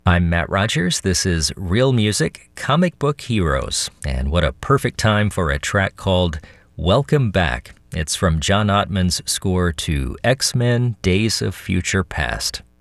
I'm Matt Rogers. This is Real Music, Comic Book Heroes. And what a perfect time for a track called Welcome Back. It's from John Ottman's score to X-Men Days of Future Past.